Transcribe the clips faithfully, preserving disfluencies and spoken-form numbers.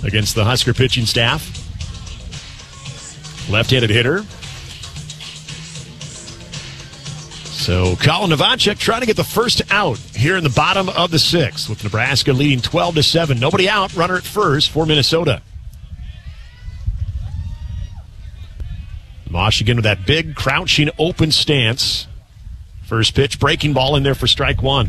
against the Husker pitching staff. Left-handed hitter. So Colin Novacek trying to get the first out here in the bottom of the sixth, with Nebraska leading twelve to seven. Nobody out, runner at first for Minnesota. Mosh again with that big crouching open stance. First pitch, breaking ball in there for strike one.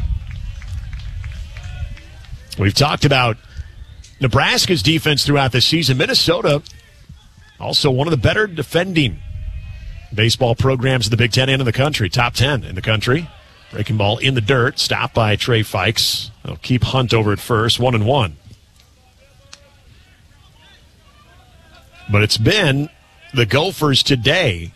We've talked about Nebraska's defense throughout the season. Minnesota, also one of the better defending baseball programs in the Big Ten and in the country. Top ten in the country. Breaking ball in the dirt. Stopped by Trey Fikes. They'll keep Hunt over at first. One and one. But it's been the Gophers today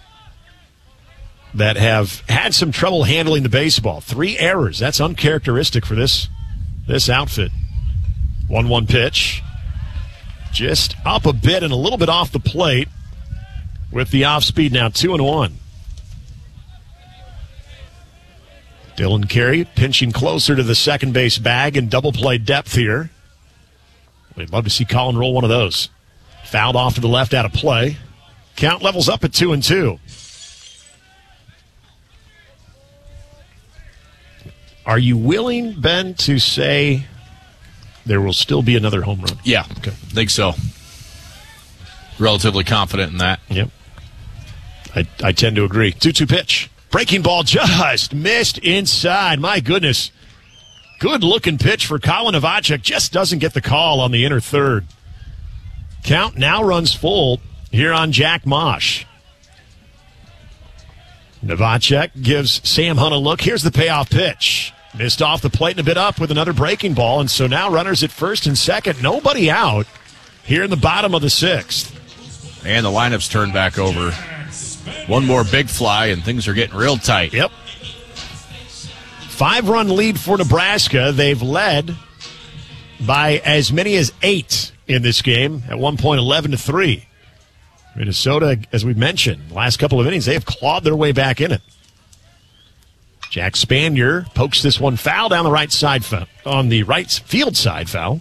that have had some trouble handling the baseball. Three errors. That's uncharacteristic for this, this outfit. one one pitch. Just up a bit and a little bit off the plate. With the off speed now, two and one. Dylan Carey pinching closer to the second base bag and double play depth here. We'd love to see Colin roll one of those. Fouled off to the left out of play. Count levels up at two and two. Are you willing, Ben, to say there will still be another home run? Yeah, okay. Think so. Relatively confident in that. Yep. I, I tend to agree. two two pitch. Breaking ball just missed inside. My goodness. Good-looking pitch for Colin Novacek. Just doesn't get the call on the inner third. Count now runs full here on Jack Mosh. Novacek gives Sam Hunt a look. Here's the payoff pitch. Missed off the plate and a bit up with another breaking ball. And so now runners at first and second. Nobody out here in the bottom of the sixth. And the lineup's turned back over. One more big fly, and things are getting real tight. Yep. Five-run lead for Nebraska. They've led by as many as eight in this game. At one point, eleven to three. Minnesota, as we mentioned, last couple of innings, they have clawed their way back in it. Jack Spanier pokes this one foul down the right side, foul, on the right field side foul.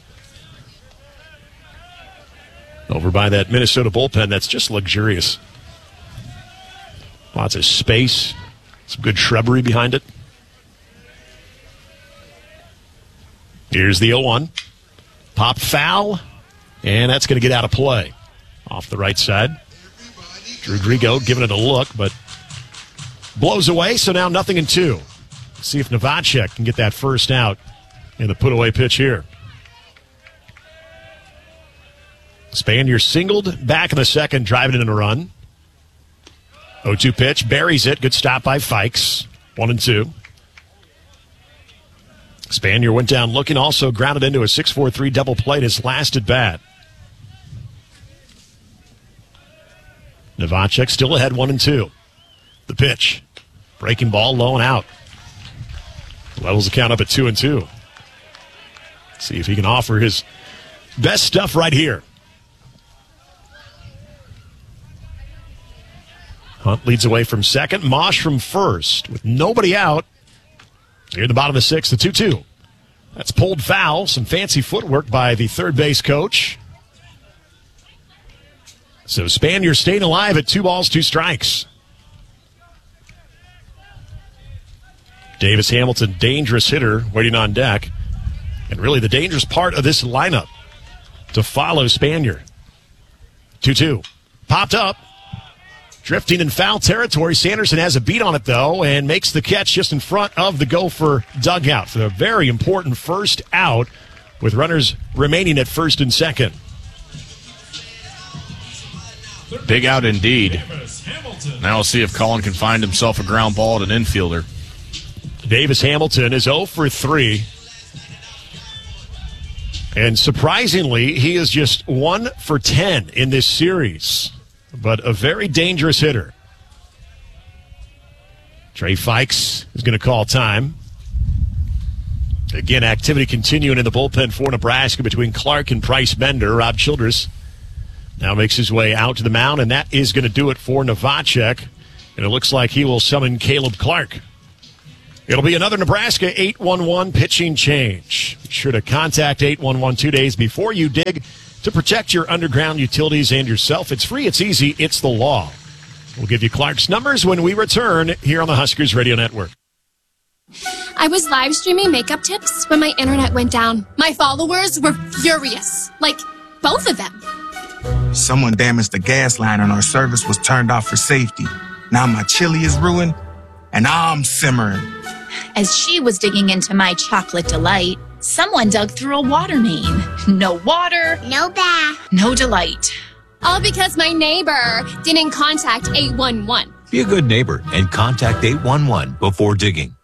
Over by that Minnesota bullpen, that's just luxurious. Lots of space, some good shrubbery behind it. Here's the oh one. Popped foul, and that's going to get out of play. Off the right side. Drew Grigo giving it a look, but blows away, so now nothing in two. Let's see if Novacek can get that first out in the put-away pitch here. Spanier singled back in the second, driving in a run. oh two pitch, buries it. Good stop by Fikes. One and two. Spanier went down looking, also grounded into a six four three double play his last at bat. Novacek still ahead, one and two. The pitch. Breaking ball, low and out. Levels the count up at two and two. See if he can offer his best stuff right here. Hunt leads away from second. Mosh from first with nobody out. Here at the bottom of the sixth, the two two. That's pulled foul. Some fancy footwork by the third base coach. So Spanier staying alive at two balls, two strikes. Davis Hamilton, dangerous hitter, waiting on deck. And really the dangerous part of this lineup to follow Spanier. two two. Popped up. Drifting in foul territory. Sanderson has a beat on it, though, and makes the catch just in front of the Gopher dugout for a very important first out with runners remaining at first and second. Big out indeed. Now we'll see if Colin can find himself a ground ball at an infielder. Davis Hamilton is oh for three. And surprisingly, he is just one for ten in this series. But a very dangerous hitter. Trey Fikes is going to call time. Again, activity continuing in the bullpen for Nebraska between Clark and Price Bender. Rob Childress now makes his way out to the mound, and that is going to do it for Novacek. And it looks like he will summon Caleb Clark. It'll be another Nebraska eight one one pitching change. Be sure to contact eight one one two days before you dig to protect your underground utilities and yourself. It's free, it's easy, it's the law. We'll give you Clark's numbers when we return here on the Huskers Radio Network. I was live streaming makeup tips when my internet went down. My followers were furious. Like, both of them. Someone damaged the gas line and our service was turned off for safety. Now my chili is ruined and I'm simmering. As she was digging into my chocolate delight, someone dug through a water main. No water, no bath, no delight. All because my neighbor didn't contact eight one one. Be a good neighbor and contact eight one one before digging.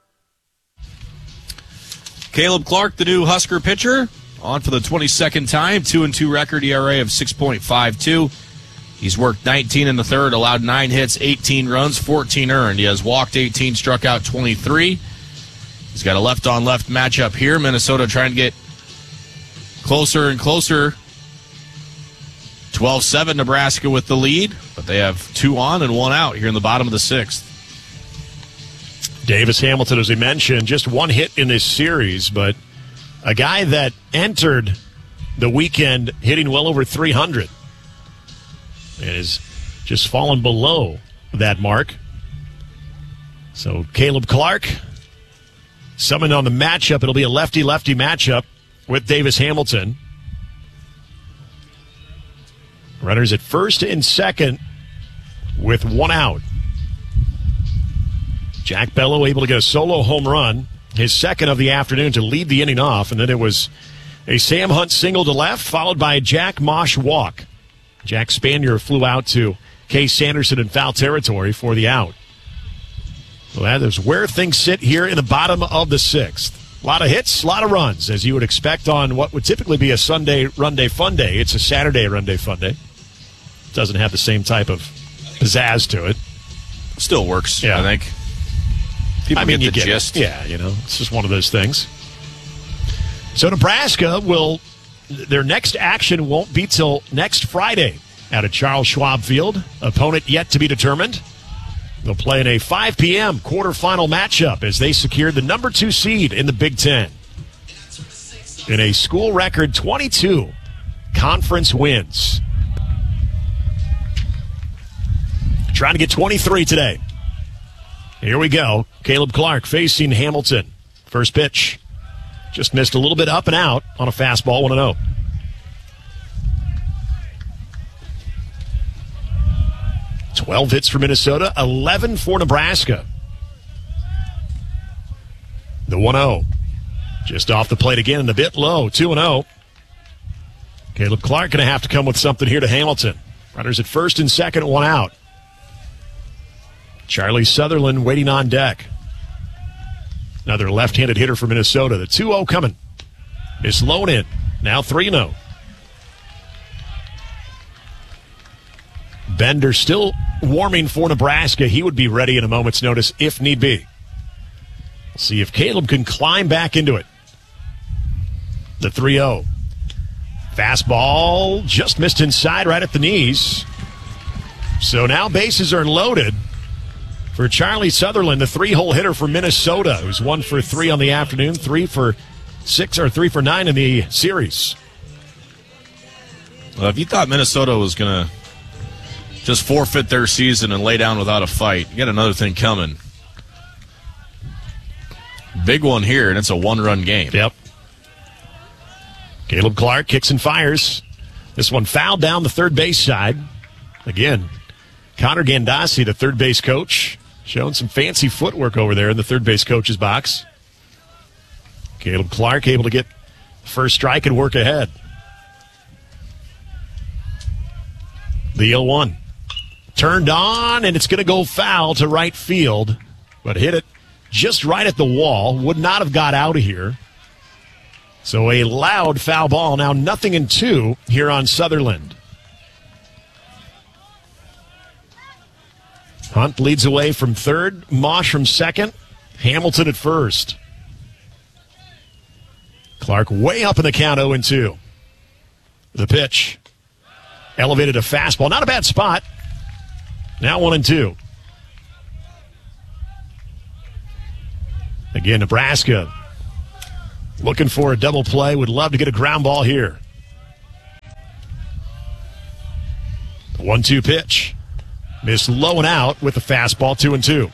Caleb Clark, the new Husker pitcher, on for the twenty-second time, two and two record, E R A of six point five two. He's worked nineteen in the third, allowed nine hits, eighteen runs, fourteen earned. He has walked eighteen, struck out twenty-three. He's got a left-on-left matchup here. Minnesota trying to get closer and closer. twelve seven Nebraska with the lead, but they have two on and one out here in the bottom of the sixth. Davis Hamilton, as we mentioned, just one hit in this series, but a guy that entered the weekend hitting well over three hundred and is just fallen below that mark. So Caleb Clark summoned on the matchup. It'll be a lefty-lefty matchup with Davis Hamilton. Runners at first and second with one out. Jack Bello able to get a solo home run, his second of the afternoon, to lead the inning off. And then it was a Sam Hunt single to left, followed by a Jack Mosh walk. Jack Spanier flew out to Case Sanderson in foul territory for the out. Well, that is where things sit here in the bottom of the sixth. A lot of hits, a lot of runs, as you would expect on what would typically be a Sunday run day fun day. It's a Saturday run day fun day. Doesn't have the same type of pizzazz to it. Still works, yeah. I think. People I mean, get you the get gist. It. Yeah, you know, it's just one of those things. So Nebraska will, their next action won't be till next Friday out at Charles Schwab Field. Opponent yet to be determined. They'll play in a five p.m. quarterfinal matchup as they secured the number two seed in the Big Ten. In a school record twenty-two conference wins. Trying to get twenty-three today. Here we go. Caleb Clark facing Hamilton. First pitch. Just missed a little bit up and out on a fastball, one and oh. twelve hits for Minnesota, eleven for Nebraska. The one oh. Just off the plate again and a bit low, two and oh. Caleb Clark going to have to come with something here to Hamilton. Runners at first and second, one out. Charlie Sutherland waiting on deck. Another left-handed hitter for Minnesota. The two oh coming. Miss Lone in. Now three oh. Bender still warming for Nebraska. He would be ready in a moment's notice if need be. We'll see if Caleb can climb back into it. The three oh. Fastball just missed inside right at the knees. So now bases are loaded for Charlie Sutherland, the three-hole hitter for Minnesota, who's one for three on the afternoon, three for six or three for nine in the series. Well, if you thought Minnesota was going to just forfeit their season and lay down without a fight, you got another thing coming. Big one here, and it's a one-run game. Yep. Caleb Clark kicks and fires. This one fouled down the third base side. Again, Connor Gandasi, the third base coach, showing some fancy footwork over there in the third base coach's box. Caleb Clark able to get first strike and work ahead. The oh one. Turned on, and it's going to go foul to right field, but hit it just right at the wall. Would not have got out of here. So a loud foul ball. Now nothing in two here on Sutherland. Hunt leads away from third. Mosh from second. Hamilton at first. Clark way up in the count, oh and two. The pitch. Elevated a fastball. Not a bad spot. Now one and two. Again, Nebraska looking for a double play. Would love to get a ground ball here. one two pitch. Missed low and out with the fastball, two and two.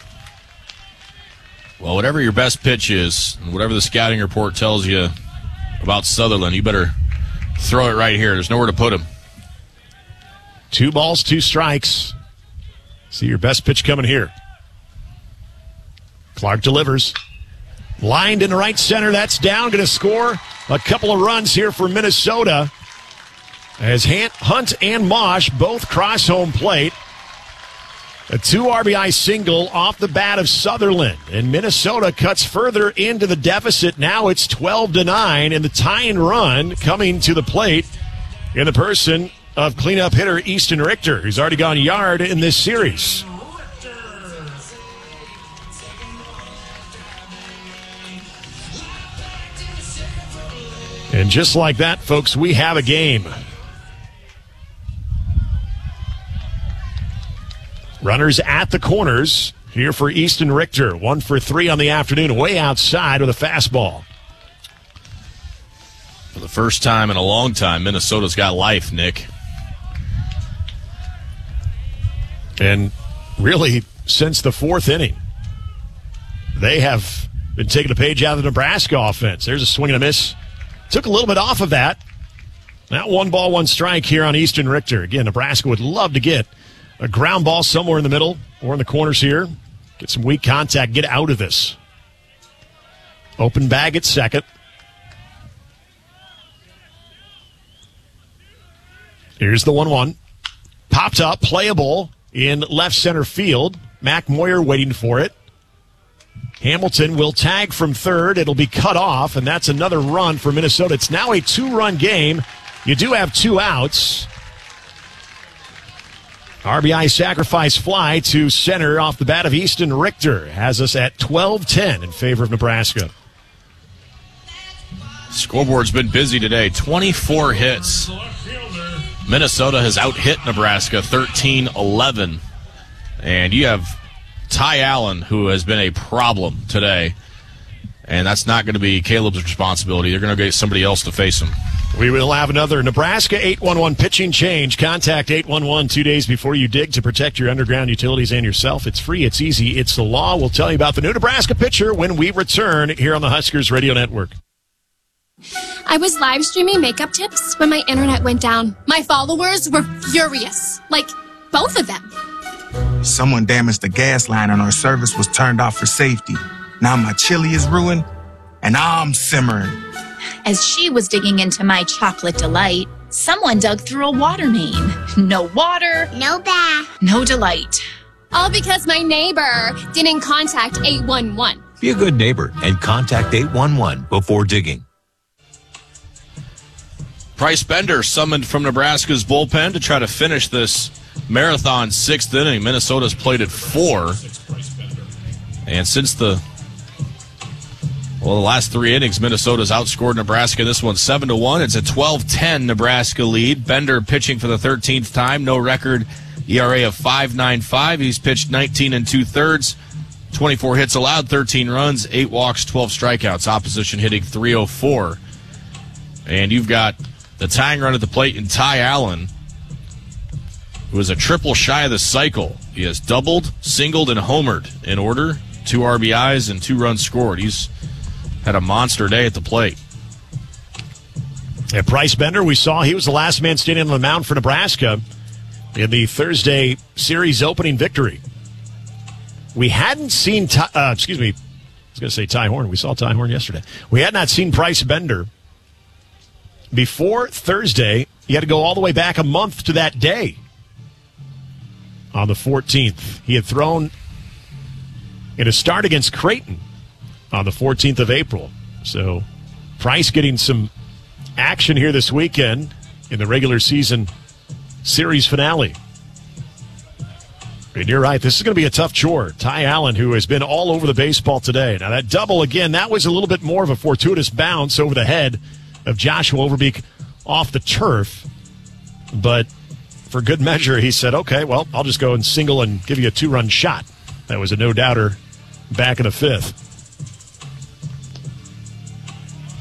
Well, whatever your best pitch is, and whatever the scouting report tells you about Sutherland, you better throw it right here. There's nowhere to put him. Two balls, two strikes. See your best pitch coming here. Clark delivers. Lined in right center. That's down. Going to score a couple of runs here for Minnesota. As Hunt and Mosh both cross home plate. A two R B I single off the bat of Sutherland. And Minnesota cuts further into the deficit. Now it's twelve to nine. And the tying run coming to the plate in the person of cleanup hitter Easton Richter, who's already gone yard in this series. And just like that, folks, we have a game. Runners at the corners here for Easton Richter. One for three on the afternoon, way outside with a fastball. For the first time in a long time, Minnesota's got life, Nick. And really, since the fourth inning, they have been taking a page out of the Nebraska offense. There's a swing and a miss. Took a little bit off of that. Now one ball, one strike here on Easton Richter. Again, Nebraska would love to get a ground ball somewhere in the middle or in the corners here. Get some weak contact. Get out of this. Open bag at second. Here's the one one. Popped up, playable in left center field. Mac Moyer waiting for it. Hamilton will tag from third. It'll be cut off, and that's another run for Minnesota. It's now a two-run game. You do have two outs. R B I sacrifice fly to center off the bat of Easton Richter has us at twelve ten in favor of Nebraska. Scoreboard's been busy today. twenty-four hits. Minnesota has out-hit Nebraska thirteen eleven. And you have Ty Allen, who has been a problem today. And that's not going to be Caleb's responsibility. They're going to get somebody else to face him. We will have another Nebraska eight one one pitching change. Contact eight one one two days before you dig to protect your underground utilities and yourself. It's free, it's easy, it's the law. We'll tell you about the new Nebraska pitcher when we return here on the Huskers Radio Network. I was live streaming makeup tips when my internet went down. My followers were furious. Like, both of them. Someone damaged the gas line and our service was turned off for safety. Now my chili is ruined and I'm simmering. As she was digging into my chocolate delight, someone dug through a water main. No water, no bath, no delight. All because my neighbor didn't contact eight one one. Be a good neighbor and contact eight one one before digging. Bryce Bender summoned from Nebraska's bullpen to try to finish this marathon sixth inning. Minnesota's played at four. And since the Well, the last three innings, Minnesota's outscored Nebraska. This one seven to one. It's a twelve ten Nebraska lead. Bender pitching for the thirteenth time. No record E R A of five point nine five. He's pitched nineteen and two-thirds. twenty-four hits allowed, thirteen runs, eight walks, twelve strikeouts. Opposition hitting three oh four. And you've got the tying run at the plate in Ty Allen, who is a triple shy of the cycle. He has doubled, singled, and homered in order. Two R B Is and two runs scored. He's had a monster day at the plate. At Bryce Bender, we saw he was the last man standing on the mound for Nebraska in the Thursday series opening victory. We hadn't seen, Ty, uh, excuse me, I was going to say Ty Horn. We saw Ty Horn yesterday. We had not seen Bryce Bender before Thursday. You had to go all the way back a month to that day on the fourteenth. He had thrown in a start against Creighton on the fourteenth of April. So Price getting some action here this weekend in the regular season series finale. And you're right, this is going to be a tough chore. Ty Allen, who has been all over the baseball today. Now that double, again, that was a little bit more of a fortuitous bounce over the head of Joshua Overbeek off the turf. But for good measure, he said, okay, well, I'll just go and single and give you a two-run shot. That was a no-doubter back in the fifth.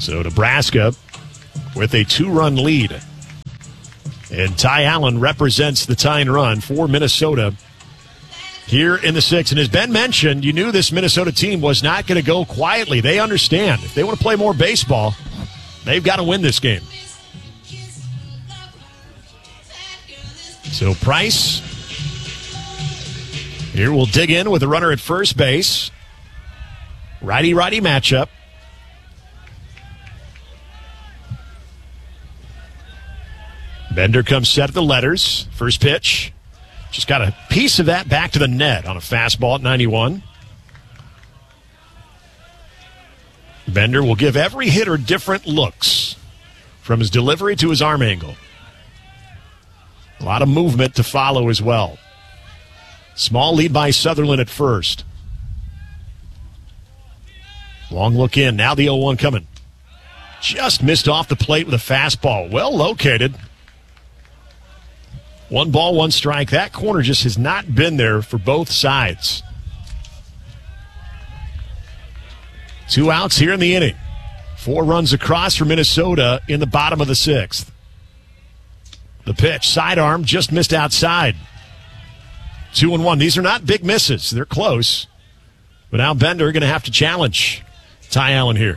So Nebraska with a two-run lead. And Ty Allen represents the tying run for Minnesota here in the sixth. And as Ben mentioned, you knew this Minnesota team was not going to go quietly. They understand. If they want to play more baseball, they've got to win this game. So Price here will dig in with a runner at first base. Righty-righty matchup. Bender comes set at the letters. First pitch. Just got a piece of that back to the net on a fastball at ninety-one. Bender will give every hitter different looks from his delivery to his arm angle. A lot of movement to follow as well. Small lead by Sutherland at first. Long look in. Now the oh one coming. Just missed off the plate with a fastball. Well located. One ball, one strike. That corner just has not been there for both sides. Two outs here in the inning. Four runs across for Minnesota in the bottom of the sixth. The pitch, sidearm, just missed outside. Two and one. These are not big misses. They're close. But now Bender going to have to challenge Ty Allen here.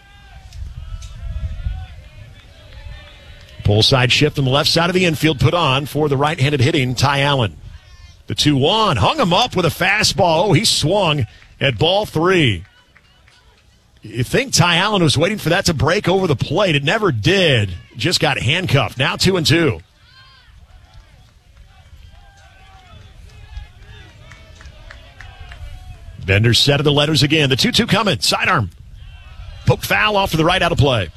Pull side shift on the left side of the infield put on for the right-handed hitting Ty Allen. The two one. Hung him up with a fastball. Oh, he swung at ball three. You think Ty Allen was waiting for that to break over the plate. It never did. Just got handcuffed. Now two and two. Bender set of the letters again. The two two coming. Sidearm. Poke foul off to the right, out of play.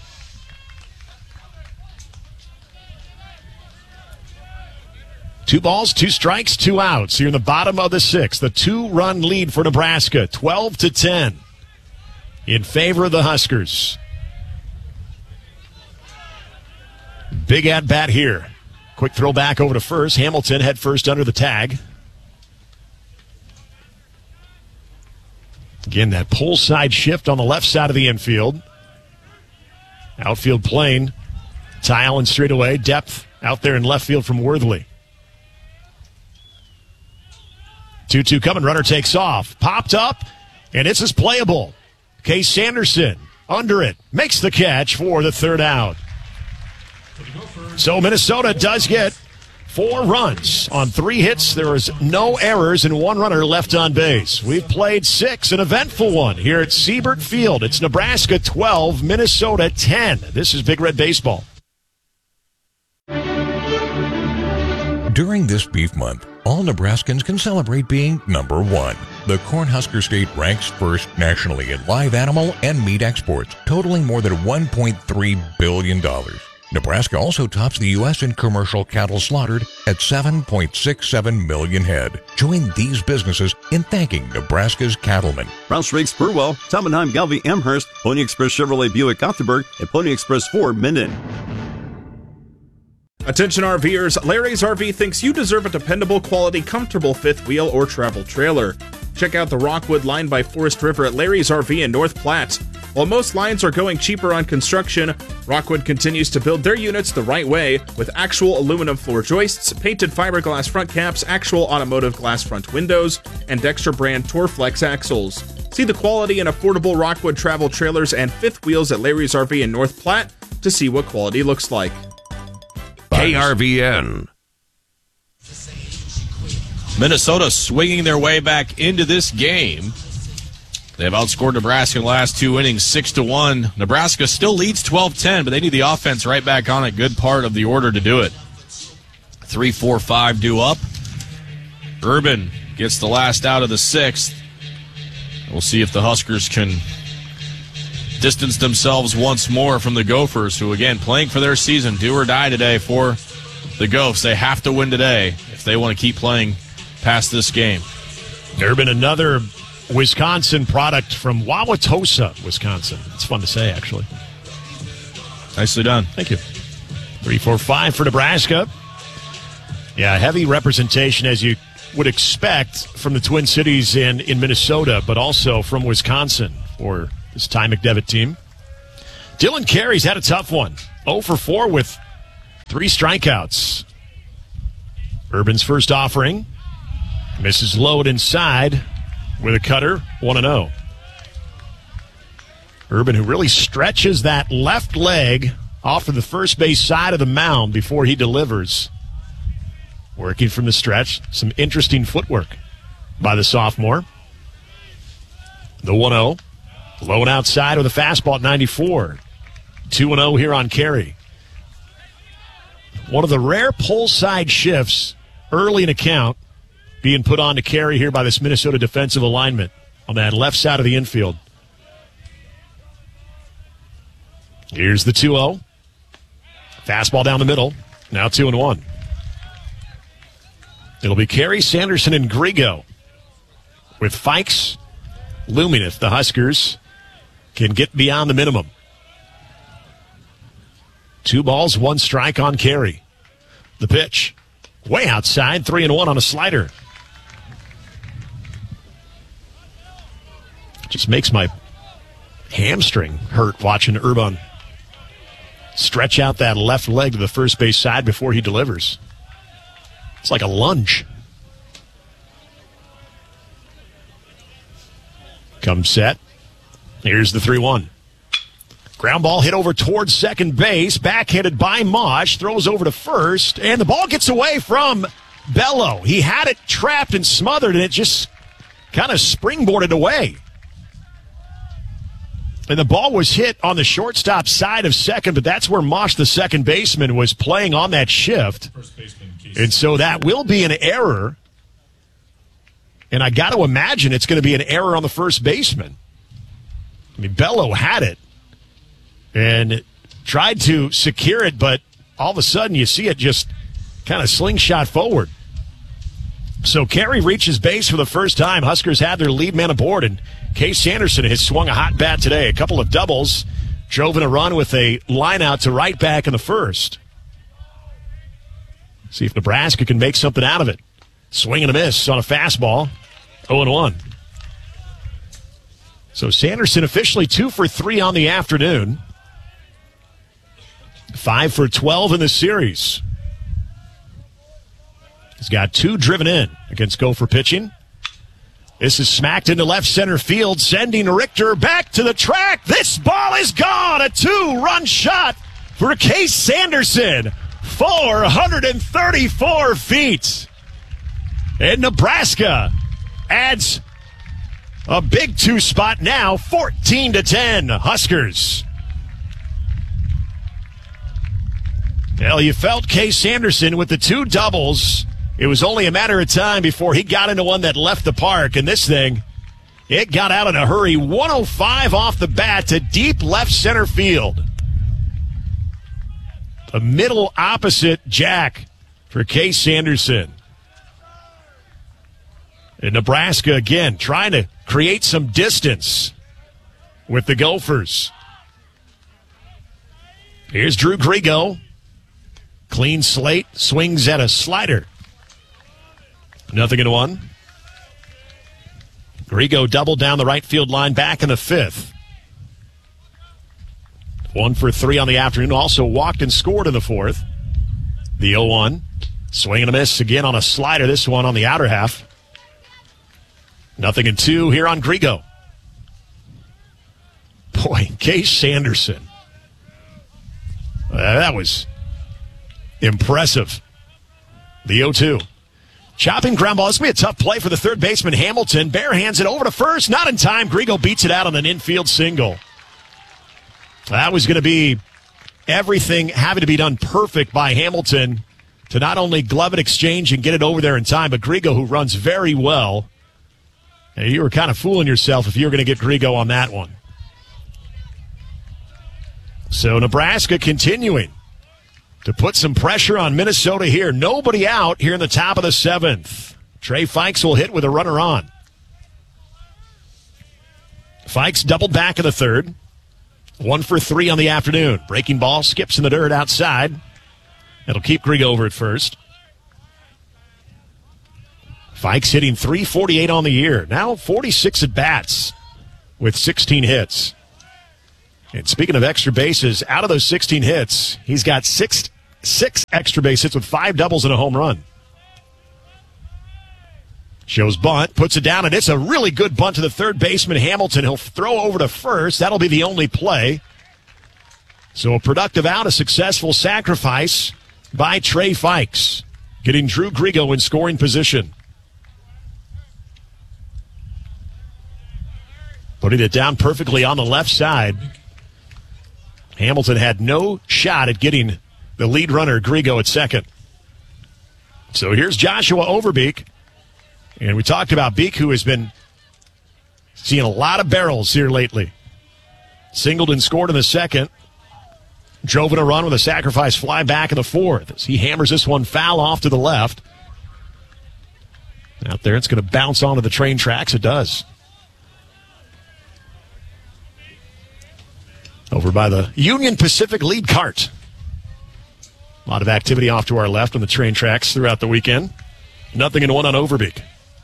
Two balls, two strikes, two outs. Here in the bottom of the sixth. The two-run lead for Nebraska. twelve to ten. In favor of the Huskers. Big at-bat here. Quick throw back over to first. Hamilton head first under the tag. Again, that pull side shift on the left side of the infield. Outfield plane. Ty Allen straight away. Depth out there in left field from Worthley. two two coming. Runner takes off. Popped up, and it's as playable. Case Sanderson under it. Makes the catch for the third out. So Minnesota does get four runs on three hits. There is no errors and one runner left on base. We've played six, an eventful one here at Siebert Field. It's Nebraska twelve, Minnesota ten. This is Big Red Baseball. During this beef month, all Nebraskans can celebrate being number one. The Cornhusker State ranks first nationally in live animal and meat exports, totaling more than one point three billion dollars. Nebraska also tops the U S in commercial cattle slaughtered at seven point six seven million head. Join these businesses in thanking Nebraska's cattlemen. Rouse Riggs, Burwell, Tamenheim, Galvey, Amherst, Pony Express Chevrolet Buick Gothenburg, and Pony Express Ford Minden. Attention RVers, Larry's R V thinks you deserve a dependable, quality, comfortable fifth wheel or travel trailer. Check out the Rockwood line by Forest River at Larry's R V in North Platte. While most lines are going cheaper on construction, Rockwood continues to build their units the right way with actual aluminum floor joists, painted fiberglass front caps, actual automotive glass front windows, and Dexter brand Torflex axles. See the quality and affordable Rockwood travel trailers and fifth wheels at Larry's R V in North Platte to see what quality looks like. K R V N. Minnesota swinging their way back into this game. They've outscored Nebraska in the last two innings, six to one. Nebraska still leads twelve ten, but they need the offense right back on a good part of the order to do it. three four five due up. Urban gets the last out of the sixth. We'll see if the Huskers can distance themselves once more from the Gophers, who, again, playing for their season, do or die today for the Gophs. They have to win today if they want to keep playing past this game. Urban, another Wisconsin product from Wauwatosa, Wisconsin. It's fun to say, actually. Nicely done. Thank you. three four five for Nebraska. Yeah, heavy representation, as you would expect, from the Twin Cities in, in Minnesota, but also from Wisconsin for this Ty McDevitt team. Dylan Carey's had a tough one. oh for four with three strikeouts. Urban's first offering. Misses low inside with a cutter, one and oh. Urban, who really stretches that left leg off of the first base side of the mound before he delivers. Working from the stretch. Some interesting footwork by the sophomore. The one oh. Low and outside with a fastball at ninety-four. two and oh here on Carey. One of the rare pull side shifts early in a count being put on to Carey here by this Minnesota defensive alignment on that left side of the infield. Here's the two oh. Fastball down the middle. Now two and one. It'll be Carey, Sanderson, and Grigo with Fikes looming if the Huskers can get beyond the minimum. Two balls, one strike on Carey. The pitch. Way outside, three and one on a slider. Just makes my hamstring hurt watching Urban stretch out that left leg to the first base side before he delivers. It's like a lunge. Comes set. Here's the three one. Ground ball hit over towards second base. Backhanded by Mosh. Throws over to first. And the ball gets away from Bello. He had it trapped and smothered, and it just kind of springboarded away. And the ball was hit on the shortstop side of second, but that's where Mosh, the second baseman, was playing on that shift. And so that will be an error. And I got to imagine it's going to be an error on the first baseman. I mean, Bello had it and tried to secure it, but all of a sudden you see it just kind of slingshot forward. So Carey reaches base for the first time. Huskers have their lead man aboard, and Case Sanderson has swung a hot bat today. A couple of doubles, drove in a run with a line out to right back in the first. See if Nebraska can make something out of it. Swing and a miss on a fastball. oh and one. So Sanderson officially two for three on the afternoon. five for twelve in the series. He's got two driven in against Gopher pitching. This is smacked into left center field, sending Richter back to the track. This ball is gone. A two-run shot for Case Sanderson. four hundred thirty-four feet. And Nebraska adds a big two spot now, fourteen to ten. Huskers. Well, you felt Case Sanderson with the two doubles. It was only a matter of time before he got into one that left the park. And this thing, it got out in a hurry. one oh five off the bat to deep left center field. A middle opposite jack for Case Sanderson. And Nebraska, again, trying to create some distance with the Gophers. Here's Drew Grigo. Clean slate, swings at a slider. Nothing in one. Grigo doubled down the right field line back in the fifth. One for three on the afternoon. Also walked and scored in the fourth. The oh one. Swing and a miss again on a slider. This one on the outer half. Nothing in two here on Grigo. Boy, Case Sanderson. Uh, that was impressive. The oh two. Chopping ground ball. This will be a tough play for the third baseman, Hamilton. Bare hands it over to first. Not in time. Grigo beats it out on an infield single. That was going to be everything having to be done perfect by Hamilton to not only glove it, exchange, and get it over there in time, but Grigo, who runs very well. And you were kind of fooling yourself if you were going to get Grigo on that one. So Nebraska continuing to put some pressure on Minnesota here. Nobody out here in the top of the seventh. Trey Fikes will hit with a runner on. Fikes doubled back in the third. One for three on the afternoon. Breaking ball skips in the dirt outside. It'll keep Grigo over at first. Fikes hitting three forty-eight on the year. Now forty-six at bats with sixteen hits. And speaking of extra bases, out of those sixteen hits, he's got six six extra base hits with five doubles and a home run. Shows bunt, puts it down, and it's a really good bunt to the third baseman, Hamilton. He'll throw over to first. That'll be the only play. So a productive out, a successful sacrifice by Trey Fikes, getting Drew Grigo in scoring position. Putting it down perfectly on the left side. Hamilton had no shot at getting the lead runner, Grigo, at second. So here's Joshua Overbeek. And we talked about Beek, who has been seeing a lot of barrels here lately. Singled and scored in the second. Drove in a run with a sacrifice fly back in the fourth. As he hammers this one foul off to the left. Out there, it's going to bounce onto the train tracks. It does. Over by the Union Pacific lead cart. A lot of activity off to our left on the train tracks throughout the weekend. Nothing in one on Overbeek.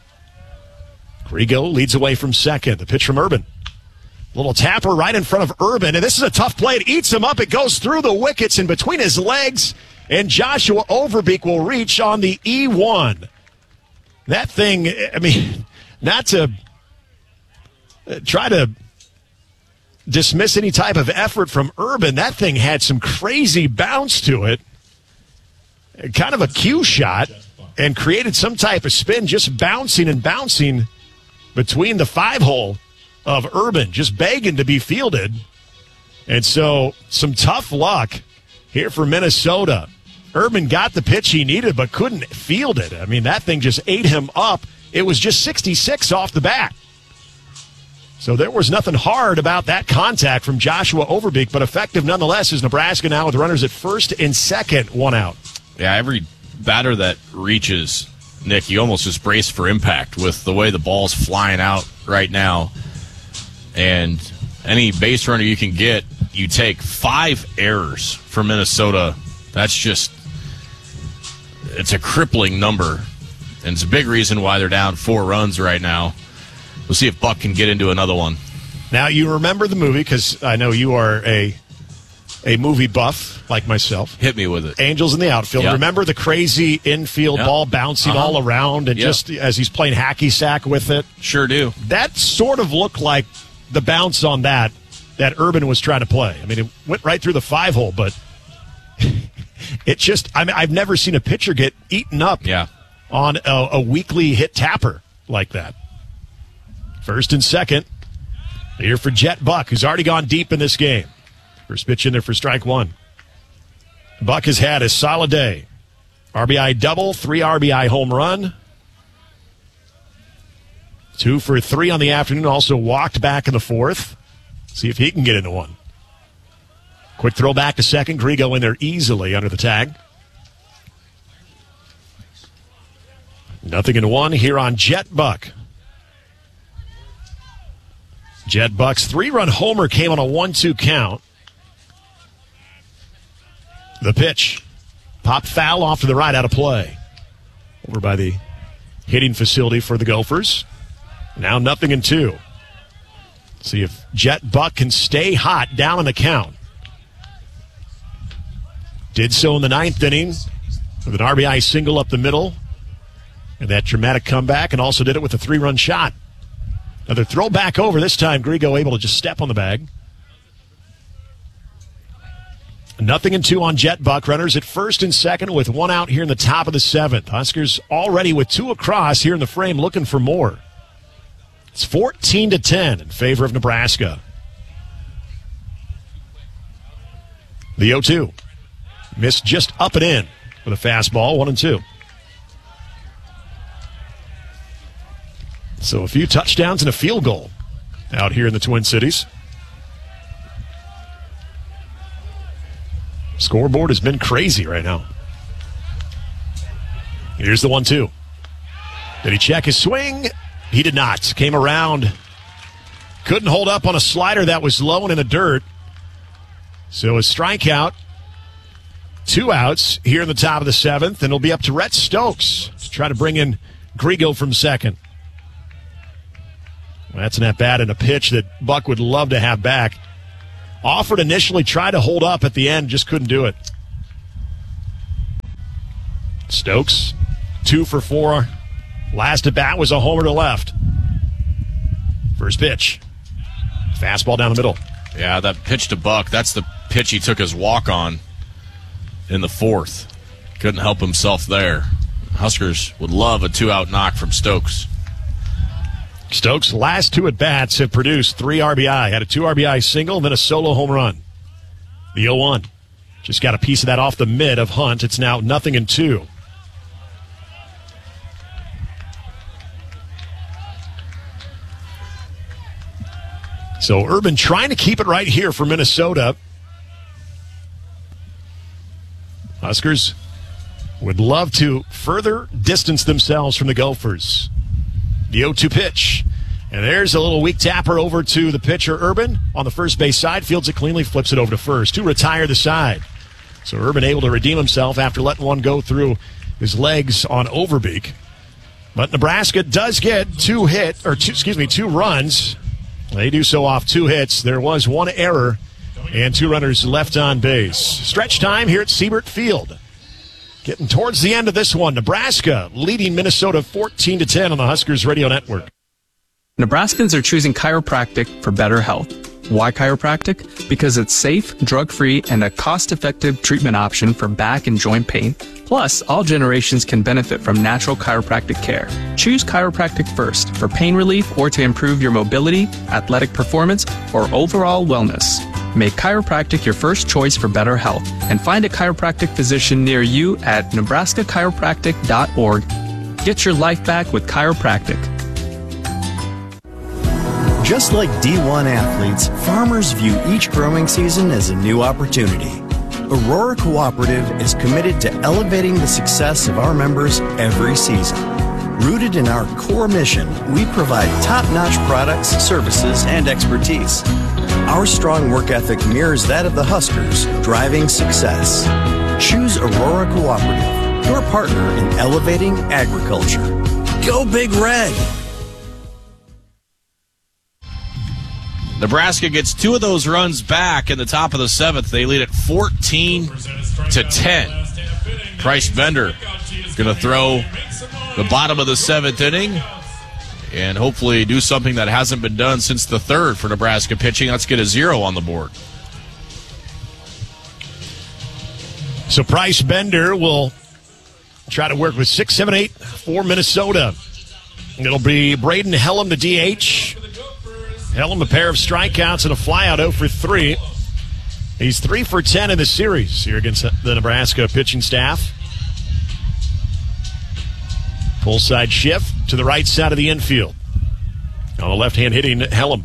Grigo leads away from second. The pitch from Urban. Little tapper right in front of Urban. And this is a tough play. It eats him up. It goes through the wickets and between his legs. And Joshua Overbeek will reach on the E one. That thing, I mean, not to try to dismiss any type of effort from Urban. That thing had some crazy bounce to it. Kind of a cue shot. And created some type of spin, just bouncing and bouncing between the five hole of Urban, just begging to be fielded. And so some tough luck here for Minnesota. Urban got the pitch he needed but couldn't field it. I mean, that thing just ate him up. It was just sixty-six off the bat. So there was nothing hard about that contact from Joshua Overbeek, but effective nonetheless as Nebraska now with runners at first and second, one out. Yeah, every batter that reaches, Nick, you almost just brace for impact with the way the ball's flying out right now. And any base runner you can get, you take five errors for Minnesota. That's just, it's a crippling number. And it's a big reason why they're down four runs right now. We'll see if Buck can get into another one. Now, you remember the movie, because I know you are a a movie buff like myself. Hit me with it. Angels in the Outfield. Yep. Remember the crazy infield Yep. ball bouncing Uh-huh. all around and Yep. just as he's playing hacky sack with it? Sure do. That sort of looked like the bounce on that that Urban was trying to play. I mean, it went right through the five hole, but it just, I mean, I've never seen a pitcher get eaten up yeah. on a, a weekly hit tapper like that. First and second, here for Jet Buck, who's already gone deep in this game. First pitch in there for strike one. Buck has had a solid day. R B I double, three R B I home run. Two for three on the afternoon, also walked back in the fourth. See if he can get into one. Quick throw back to second. Grigo in there easily under the tag. Nothing in one here on Jet Buck. Jet Buck's three-run homer came on a one two count. The pitch. Popped foul off to the right, out of play. Over by the hitting facility for the Gophers. Now nothing in two. See if Jet Buck can stay hot down in the count. Did so in the ninth inning with an R B I single up the middle. And that dramatic comeback, and also did it with a three-run shot. Another throw back over. This time, Grigo able to just step on the bag. Nothing in two on Jet Buck. Runners at first and second with one out here in the top of the seventh. Huskers already with two across here in the frame looking for more. It's fourteen to ten in favor of Nebraska. The oh two. Missed just up and in with a fastball, one and two. So a few touchdowns and a field goal out here in the Twin Cities. Scoreboard has been crazy right now. Here's the one two. Did he check his swing? He did not. Came around. Couldn't hold up on a slider that was low and in the dirt. So a strikeout. Two outs here in the top of the seventh. And it'll be up to Rhett Stokes to try to bring in Grigo from second. Well, that's an at-bat and a pitch that Buck would love to have back. Offered initially, tried to hold up at the end, just couldn't do it. Stokes, two for four. Last at bat was a homer to left. First pitch. Fastball down the middle. Yeah, that pitch to Buck, that's the pitch he took his walk on in the fourth. Couldn't help himself there. Huskers would love a two-out knock from Stokes. Stokes' last two at-bats have produced three R B I. Had a two R B I single and then a solo home run. The oh one. Just got a piece of that off the mid of Hunt. It's now nothing and two. So Urban trying to keep it right here for Minnesota. Huskers would love to further distance themselves from the Gophers. The oh two pitch. And there's a little weak tapper over to the pitcher, Urban. On the first base side, fields it cleanly, flips it over to first to retire the side. So Urban able to redeem himself after letting one go through his legs on Overbeek. But Nebraska does get two hit, or two, excuse me, two runs. They do so off two hits. There was one error and two runners left on base. Stretch time here at Siebert Field. Getting towards the end of this one. Nebraska leading Minnesota fourteen to ten on the Huskers Radio Network. Nebraskans are choosing chiropractic for better health. Why chiropractic? Because it's safe, drug-free, and a cost-effective treatment option for back and joint pain. Plus, all generations can benefit from natural chiropractic care. Choose chiropractic first for pain relief or to improve your mobility, athletic performance, or overall wellness. Make chiropractic your first choice for better health and find a chiropractic physician near you at nebraska chiropractic dot org. Get your life back with chiropractic. Just like D one athletes, farmers view each growing season as a new opportunity. Aurora Cooperative is committed to elevating the success of our members every season. Rooted in our core mission, we provide top-notch products, services, and expertise. Our strong work ethic mirrors that of the Huskers, driving success. Choose Aurora Cooperative, your partner in elevating agriculture. Go Big Red! Nebraska gets two of those runs back in the top of the seventh. They lead at fourteen to ten. Price Bender going to throw the bottom of the seventh inning and hopefully do something that hasn't been done since the third for Nebraska pitching. Let's get a zero on the board. So Price Bender will try to work with six, seven, eight for Minnesota. It'll be Braden Hellum, the D H. Hellum, a pair of strikeouts and a flyout, oh for three. He's three for ten in the series here against the Nebraska pitching staff. Full side shift to the right side of the infield. On the left-hand hitting Hellum.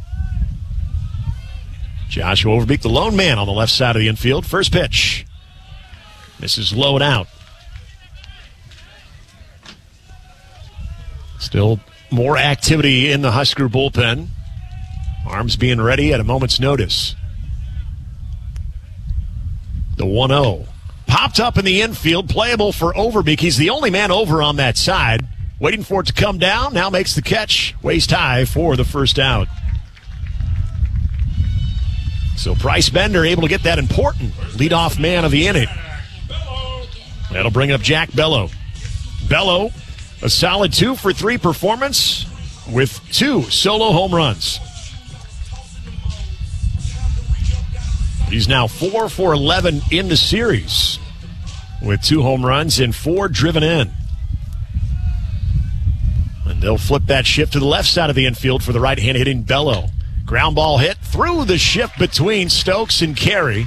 Joshua Overbeek, the lone man on the left side of the infield. First pitch. This is low and out. Still more activity in the Husker bullpen. Arms being ready at a moment's notice. The one oh. Popped up in the infield, playable for Overbeek. He's the only man over on that side. Waiting for it to come down. Now makes the catch. Waist high for the first out. So Price Bender able to get that important leadoff man of the inning. That'll bring up Jack Bello. Bello, a solid two for three performance with two solo home runs. He's now four for eleven in the series with two home runs and four driven in. And they'll flip that shift to the left side of the infield for the right-hand hitting Bello. Ground ball hit through the shift between Stokes and Carey.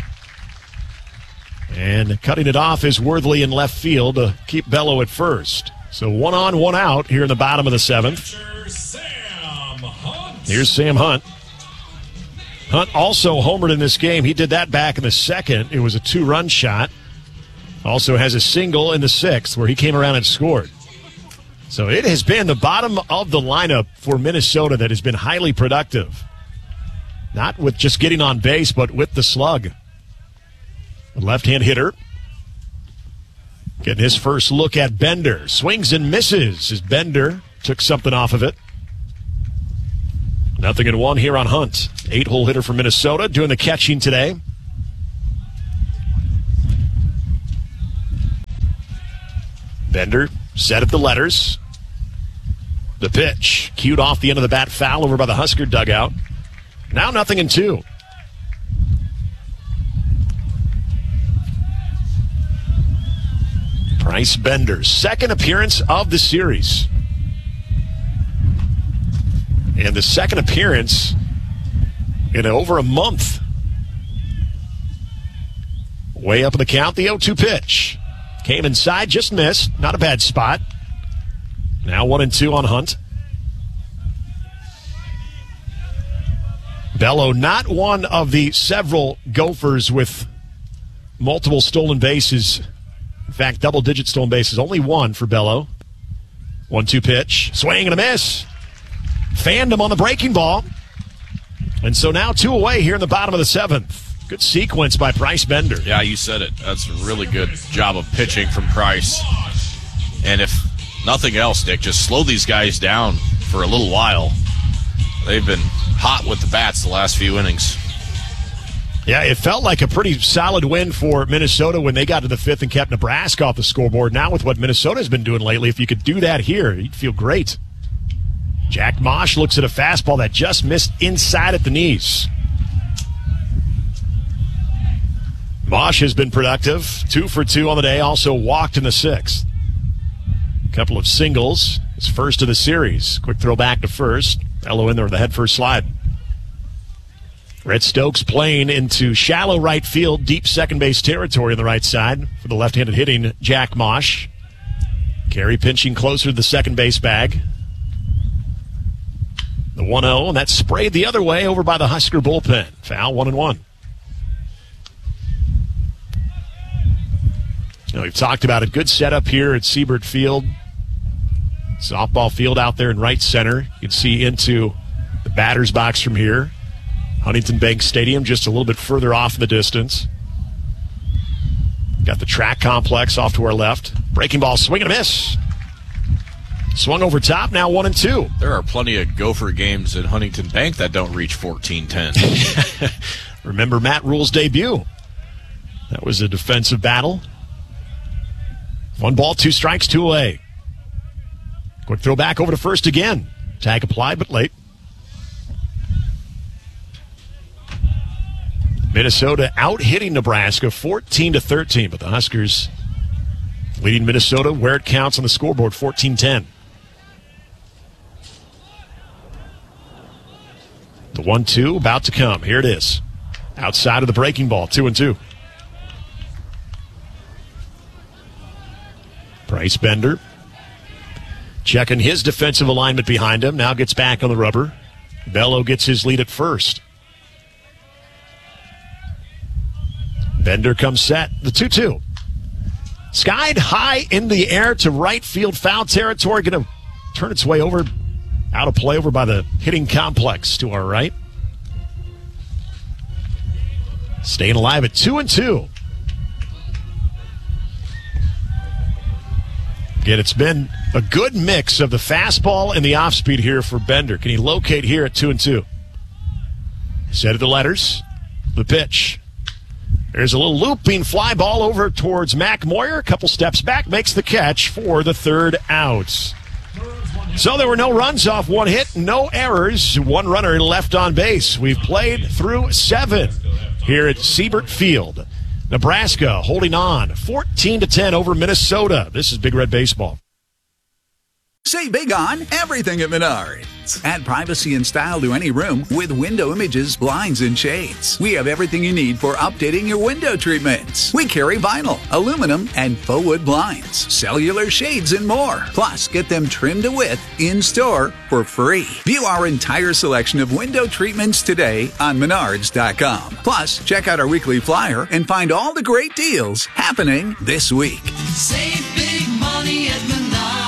And cutting it off is Worthley in left field to keep Bello at first. So one on, one out here in the bottom of the seventh. Here's Sam Hunt. Hunt also homered in this game. He did that back in the second. It was a two-run shot. Also has a single in the sixth where he came around and scored. So it has been the bottom of the lineup for Minnesota that has been highly productive. Not with just getting on base, but with the slug. The left-hand hitter getting his first look at Bender. Swings and misses as Bender took something off of it. Nothing in one here on Hunt. Eight-hole hitter for Minnesota doing the catching today. Bender set at the letters. The pitch cued off the end of the bat, foul over by the Husker dugout. Now nothing in two. Bryce Bender's second appearance of the series. And the second appearance in over a month. Way up in the count, the oh two pitch. Came inside, just missed. Not a bad spot. Now one and two on Hunt. Bello, not one of the several Gophers with multiple stolen bases. In fact, double-digit stolen bases. Only one for Bello. one two pitch. Swing and a miss. Fanned him on the breaking ball. And so now two away here in the bottom of the seventh. Good sequence by Bryce Bender. Yeah, you said it. That's a really good job of pitching from Price. And if nothing else, Dick, just slow these guys down for a little while. They've been hot with the bats the last few innings. Yeah, it felt like a pretty solid win for Minnesota when they got to the fifth and kept Nebraska off the scoreboard. Now with what Minnesota's been doing lately, if you could do that here, you'd feel great. Jack Mosh looks at a fastball that just missed inside at the knees. Mosh has been productive. Two for two on the day, also walked in the sixth. A couple of singles. His first of the series. Quick throw back to first. Bello in there with the head first slide. Rhett Stokes playing into shallow right field, deep second base territory on the right side for the left-handed hitting Jack Mosh. Carey pinching closer to the second base bag. The one oh, and that's sprayed the other way over by the Husker bullpen. Foul, one and one. You know, we've talked about a good setup here at Siebert Field. Softball field out there in right center. You can see into the batter's box from here. Huntington Bank Stadium just a little bit further off in the distance. Got the track complex off to our left. Breaking ball, swing and a miss. Swung over top, now one and two. There are plenty of Gopher games at Huntington Bank that don't reach fourteen ten. Remember Matt Rule's debut. That was a defensive battle. One ball, two strikes, two away. Quick throw back over to first again. Tag applied, but late. Minnesota out-hitting Nebraska fourteen to thirteen, but the Huskers leading Minnesota where it counts on the scoreboard, fourteen ten. The one two about to come. Here it is. Outside of the breaking ball, two and two. Bryce Bender checking his defensive alignment behind him. Now gets back on the rubber. Bello gets his lead at first. Bender comes set. The two two. Skied high in the air to right field foul territory. Going to turn its way over. Out of play over by the hitting complex to our right. Staying alive at two and two. Again, it's been a good mix of the fastball and the off speed here for Bender. Can he locate here at two and two? Set of the letters. The pitch. There's a little looping fly ball over towards Mac Moyer. A couple steps back, makes the catch for the third out. So there were no runs off one hit, no errors, one runner left on base. We've played through seven here at Siebert Field. Nebraska holding on fourteen to ten over Minnesota. This is Big Red Baseball. Say big on everything at Menards. Add privacy and style to any room with window images, blinds, and shades. We have everything you need for updating your window treatments. We carry vinyl, aluminum, and faux wood blinds, cellular shades, and more. Plus, get them trimmed to width in-store for free. View our entire selection of window treatments today on Menards dot com. Plus, check out our weekly flyer and find all the great deals happening this week. Save big money at Menards.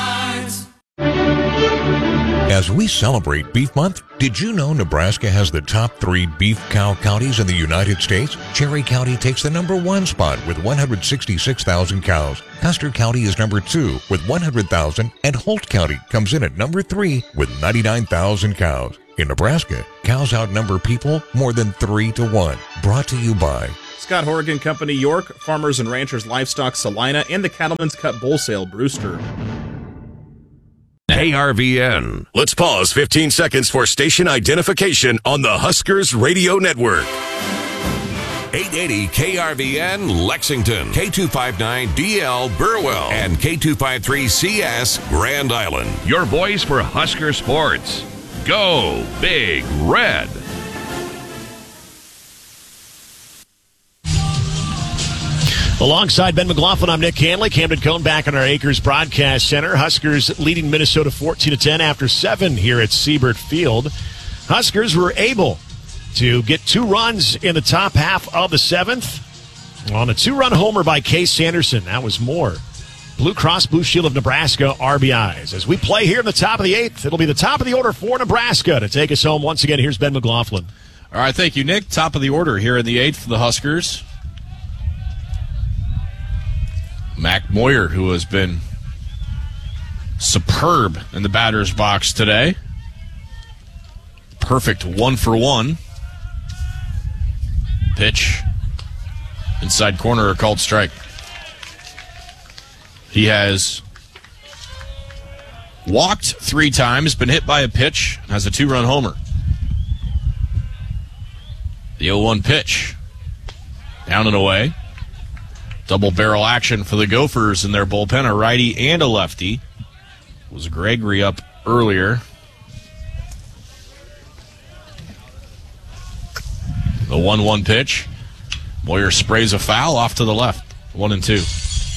As we celebrate Beef Month, did you know Nebraska has the top three beef cow counties in the United States? Cherry County takes the number one spot with one hundred sixty-six thousand cows. Custer County is number two with one hundred thousand, and Holt County comes in at number three with ninety-nine thousand cows. In Nebraska, cows outnumber people more than three to one. Brought to you by Scott Horgan Company, York, Farmers and Ranchers Livestock, Salina, and the Cattlemen's Cut Bull Sale, Brewster. K R V N. Let's pause fifteen seconds for station identification on the Huskers Radio Network. eight eighty K R V N Lexington, K two fifty-nine D L Burwell, and K two fifty-three C S Grand Island. Your voice for Husker sports. Go Big Red. Alongside Ben McLaughlin, I'm Nick Hanley. Camden Cone back in our Acres Broadcast Center. Huskers leading Minnesota fourteen to ten after seven here at Siebert Field. Huskers were able to get two runs in the top half of the seventh on a two-run homer by Case Sanderson. That was more Blue Cross Blue Shield of Nebraska R B Is. As we play here in the top of the eighth, it'll be the top of the order for Nebraska. To take us home once again, here's Ben McLaughlin. All right, thank you, Nick. Top of the order here in the eighth for the Huskers. Mac Moyer, who has been superb in the batter's box today. Perfect one for one. Pitch. Inside corner, a called strike. He has walked three times, been hit by a pitch, has a two-run homer. The oh one pitch. Down and away. Double barrel action for the Gophers in their bullpen, a righty and a lefty. Was Gregory up earlier. The one one pitch. Moyer sprays a foul off to the left. One and two.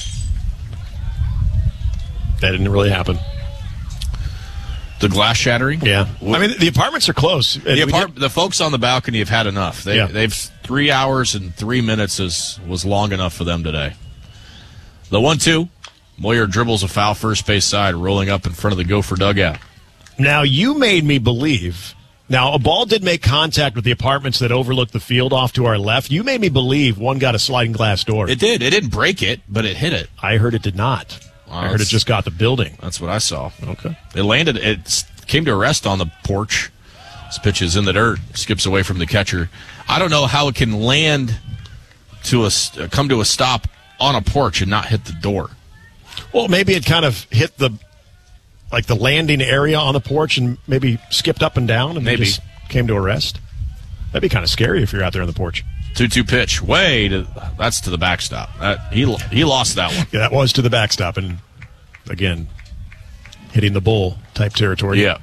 That didn't really happen. The glass shattering? Yeah. I mean, the apartments are close. The, apart- the folks on the balcony have had enough. They, Yeah. They've three hours and three minutes is, was long enough for them today. The one two. Moyer dribbles a foul first base side, rolling up in front of the Gopher dugout. Now, you made me believe. Now, a ball did make contact with the apartments that overlook the field off to our left. You made me believe one got a sliding glass door. It did. It didn't break it, but it hit it. I heard it did not. I heard it just got the building. That's what I saw. Okay. It landed. It came to a rest on the porch. This pitch is in the dirt. Skips away from the catcher. I don't know how it can land to a come to a stop on a porch and not hit the door. Well, maybe it kind of hit the like the landing area on the porch and maybe skipped up and down and Maybe. just came to a rest. That'd be kind of scary if you're out there on the porch. two two pitch. Way to that's to the backstop. That, he he lost that one. Yeah, that was to the backstop, and again, hitting the bull type territory. Yeah.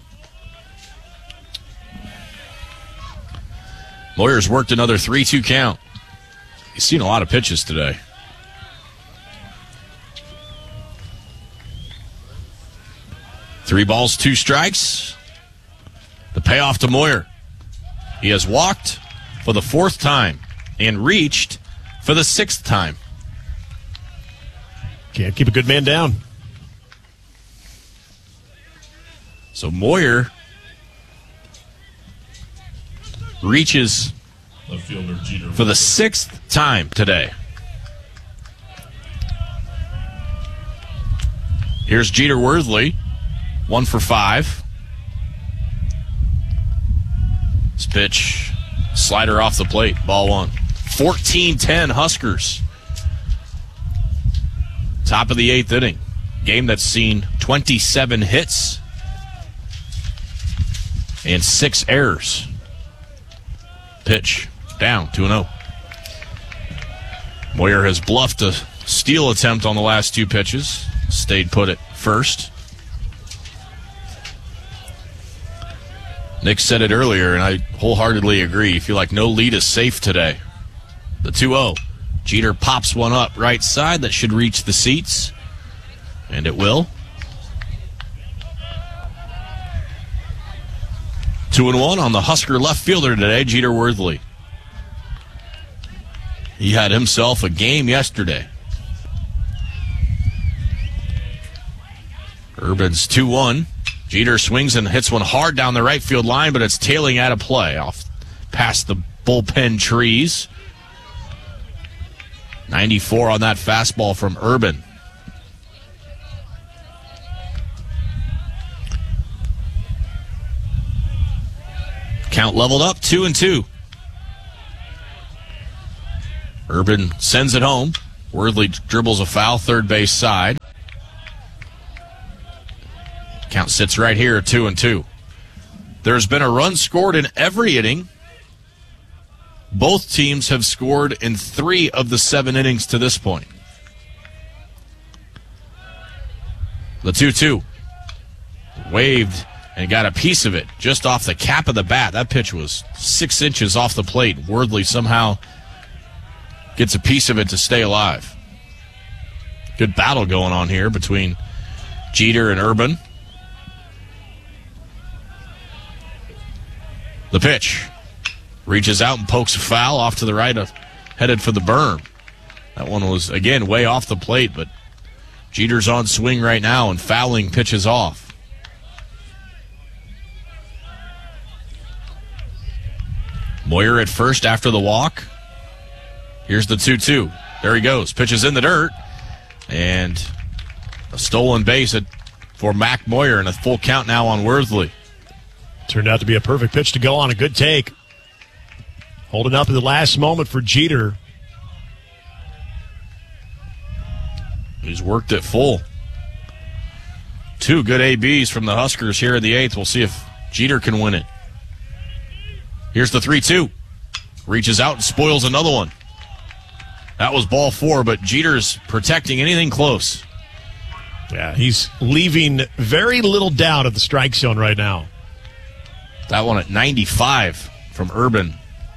Moyer's worked another three two count. He's seen a lot of pitches today. Three balls, two strikes. The payoff to Moyer. He has walked for the fourth time and reached for the sixth time. Can't keep a good man down. So Moyer reaches for the sixth time today. Here's Jeter Worthley, one for five. This pitch, slider off the plate, ball one. fourteen ten Huskers. Top of the eighth inning. Game that's seen twenty-seven hits and six errors. Pitch down, two and oh. Moyer has bluffed a steal attempt on the last two pitches. Stayed put at first. Nick said it earlier, and I wholeheartedly agree. You feel like no lead is safe today. The two oh. Jeter pops one up right side that should reach the seats, and it will. Two and one on the Husker left fielder today, Jeter Worthley. He had himself a game yesterday. Urban's two one. Jeter swings and hits one hard down the right field line, but it's tailing out of play off past the bullpen trees. ninety-four on that fastball from Urban. Count leveled up, two and two. Urban sends it home. Worthley dribbles a foul, third base side. Count sits right here, two and two. There's been a run scored in every inning. Both teams have scored in three of the seven innings to this point. The two two. Waved and got a piece of it just off the cap of the bat. That pitch was six inches off the plate. Worthley somehow gets a piece of it to stay alive. Good battle going on here between Jeter and Urban. The pitch. Reaches out and pokes a foul off to the right, uh, headed for the berm. That one was, again, way off the plate, but Jeter's on swing right now and fouling pitches off. Moyer at first after the walk. Here's the two two. There he goes. Pitches in the dirt. And a stolen base at, for Mac Moyer, and a full count now on Worthley. Turned out to be a perfect pitch to go on. A good take. Holding up in the last moment for Jeter. He's worked it full. Two good A Bs from the Huskers here in the eighth. We'll see if Jeter can win it. Here's the three two. Reaches out and spoils another one. That was ball four, but Jeter's protecting anything close. Yeah, he's leaving very little doubt of the strike zone right now. That one at ninety-five from Urban.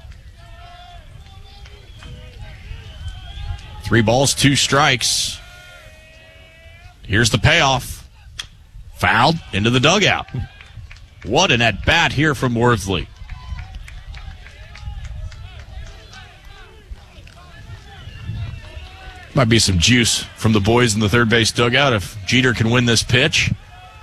Three balls, two strikes. Here's the payoff. Fouled into the dugout. What an at-bat here from Worthley. Might be some juice from the boys in the third base dugout if Jeter can win this pitch.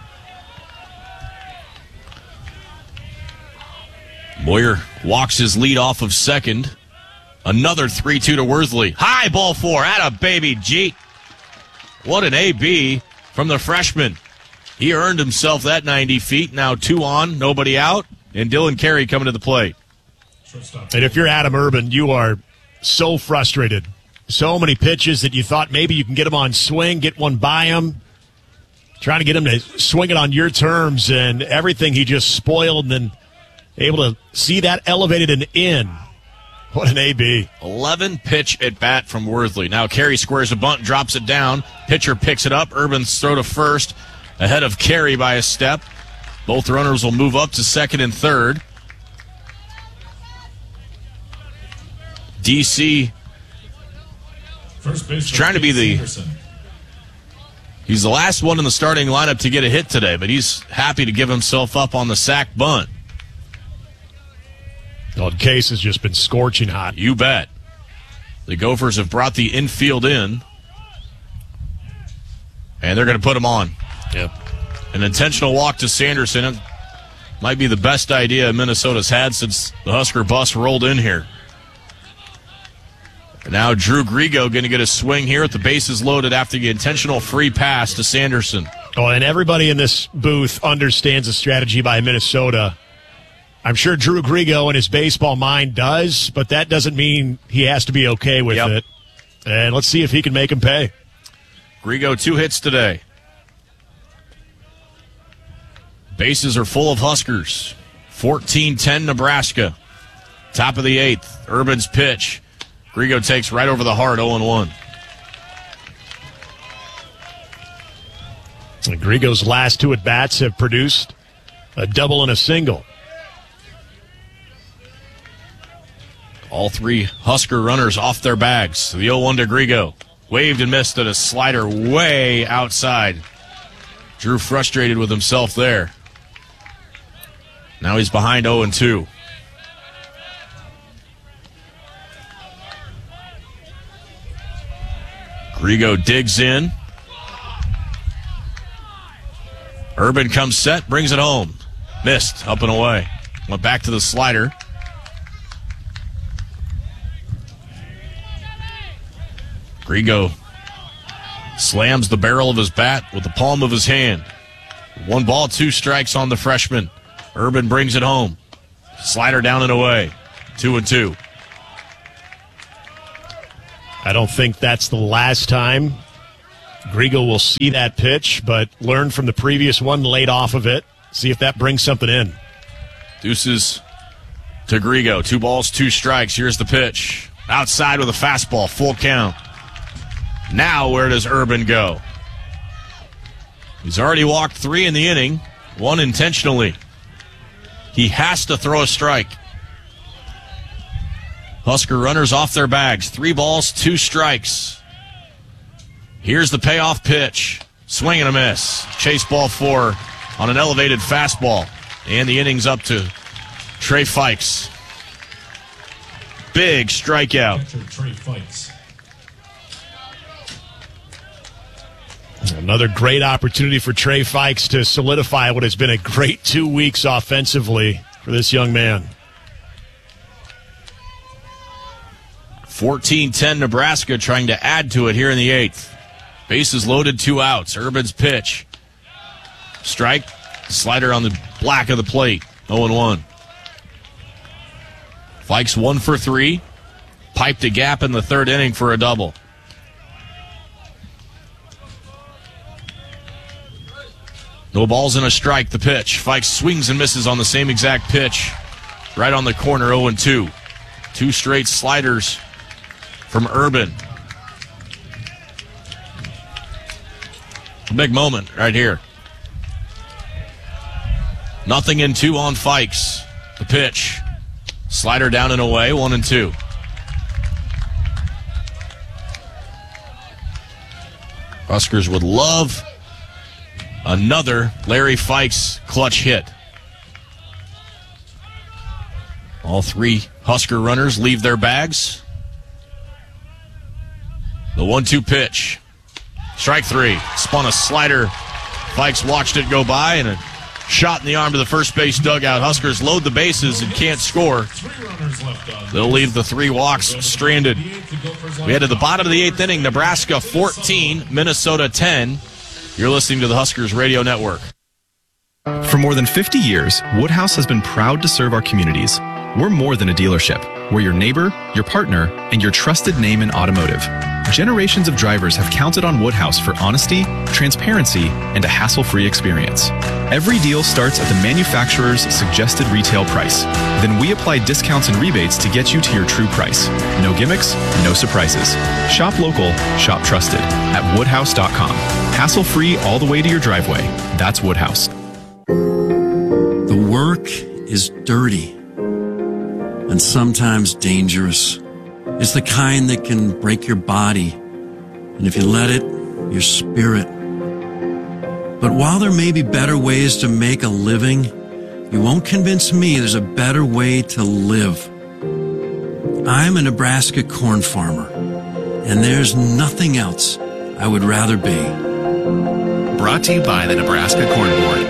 Moyer walks his lead off of second. Another three two to Worthley. High ball four. Atta baby Jeet. What an A B from the freshman. He earned himself that ninety feet. Now two on, nobody out, and Dylan Carey coming to the plate. And if you're Adam Urban, you are so frustrated. So many pitches that you thought maybe you can get him on swing, get one by him, trying to get him to swing it on your terms, and everything he just spoiled, and then able to see that elevated and in. What an A B. eleven pitch at bat from Worthley. Now Carey squares a bunt, drops it down. Pitcher picks it up. Urban's throw to first, ahead of Carey by a step. Both runners will move up to second and third. D C is trying to be the... He's the last one in the starting lineup to get a hit today, but he's happy to give himself up on the sack bunt. Well, Case has just been scorching hot. You bet. The Gophers have brought the infield in, and they're going to put him on. Yep. An intentional walk to Sanderson. It might be the best idea Minnesota's had since the Husker bus rolled in here. And now Drew Grigo going to get a swing here at the bases loaded after the intentional free pass to Sanderson. Oh, and everybody in this booth understands the strategy by Minnesota. I'm sure Drew Grigo in his baseball mind does, but that doesn't mean he has to be okay with yep. it. And let's see if he can make him pay. Grigo, two hits today. Bases are full of Huskers. fourteen ten Nebraska. Top of the eighth. Urban's pitch. Grigo takes right over the heart, oh and one. And Grigo's last two at-bats have produced a double and a single. All three Husker runners off their bags. The oh one to Grigo. Waved and missed at a slider way outside. Drew frustrated with himself there. Now he's behind oh and two. Grigo digs in. Urban comes set, brings it home. Missed, up and away. Went back to the slider. Grigo slams the barrel of his bat with the palm of his hand. One ball, two strikes on the freshman. Urban brings it home. Slider down and away. Two and two. I don't think that's the last time Griego will see that pitch, but learn from the previous one, laid off of it. See if that brings something in. Deuces to Griego. Two balls, two strikes. Here's the pitch. Outside with a fastball. Full count. Now where does Urban go? He's already walked three in the inning. One intentionally. He has to throw a strike. Husker runners off their bags. Three balls, two strikes. Here's the payoff pitch. Swing and a miss. Chase ball four on an elevated fastball. And the inning's up to Trey Fikes. Big strikeout. Trey Fikes. Another great opportunity for Trey Fikes to solidify what has been a great two weeks offensively for this young man. fourteen ten Nebraska trying to add to it here in the eighth. Bases loaded, two outs. Urban's pitch. Strike. Slider on the black of the plate. oh and one. Fikes one for three. Piped a gap in the third inning for a double. No balls and a strike, the pitch. Fikes swings and misses on the same exact pitch. Right on the corner, oh and two. Two straight sliders from Urban. A big moment right here. Nothing in two on Fikes. The pitch. Slider down and away, one and two. Huskers would love another Larry Fikes clutch hit. All three Husker runners leave their bags. The one two pitch. Strike three. Spun a slider. Fikes watched it go by and a shot in the arm to the first base dugout. Huskers load the bases and can't score. They'll leave the three walks stranded. We head to the bottom of the eighth inning. Nebraska fourteen, Minnesota ten. You're listening to the Huskers Radio Network. For more than fifty years, Woodhouse has been proud to serve our communities. We're more than a dealership. We're your neighbor, your partner, and your trusted name in automotive. Generations of drivers have counted on Woodhouse for honesty, transparency, and a hassle-free experience. Every deal starts at the manufacturer's suggested retail price. Then we apply discounts and rebates to get you to your true price. No gimmicks, no surprises. Shop local, shop trusted at woodhouse dot com. Hassle-free all the way to your driveway. That's Woodhouse. The work is dirty and sometimes dangerous. It's the kind that can break your body, and if you let it, your spirit. But while there may be better ways to make a living, you won't convince me there's a better way to live. I'm a Nebraska corn farmer, and there's nothing else I would rather be. Brought to you by the Nebraska Corn Board.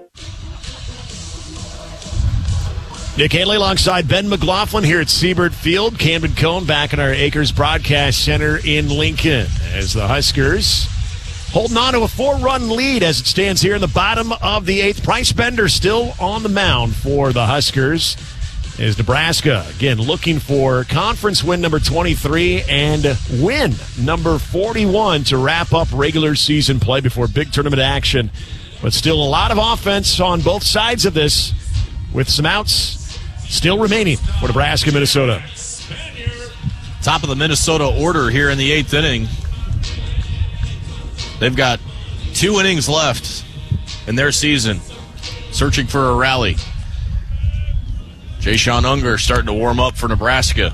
Nick Haley alongside Ben McLaughlin here at Siebert Field. Camden Cone back in our Acres Broadcast Center in Lincoln as the Huskers holding on to a four-run lead as it stands here in the bottom of the eighth. Bryce Bender still on the mound for the Huskers as Nebraska, again, looking for conference win number twenty-three and win number forty-one to wrap up regular season play before big tournament action. But still a lot of offense on both sides of this with some outs still remaining for Nebraska, Minnesota. Top of the Minnesota order here in the eighth inning. They've got two innings left in their season, searching for a rally. Jay-Sean Unger starting to warm up for Nebraska.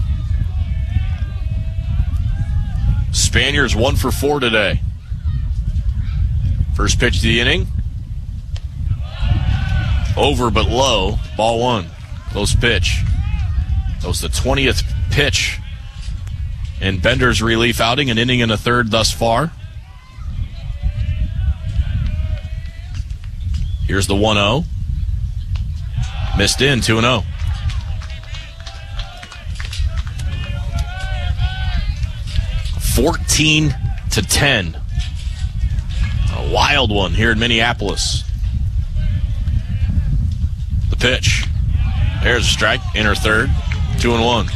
Spaniards one for four today. First pitch of the inning. Over but low. Ball one. Close pitch. That was the twentieth pitch in Bender's relief outing, an inning and a third thus far. Here's the one oh. Missed in, two and oh. fourteen to ten. A wild one here in Minneapolis. The pitch. There's a strike. Inner third. Two and one.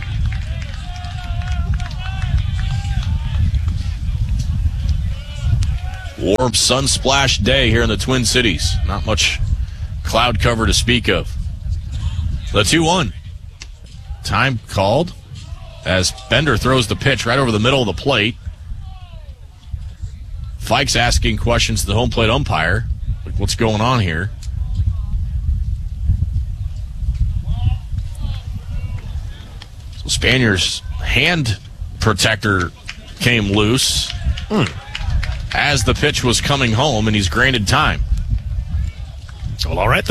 Warm sun splash day here in the Twin Cities. Not much cloud cover to speak of. The two one. Time called as Bender throws the pitch right over the middle of the plate. Fikes asking questions to the home plate umpire. Like, what's going on here? So Spaniard's hand protector came loose hmm. as the pitch was coming home, and he's granted time. Well, all right.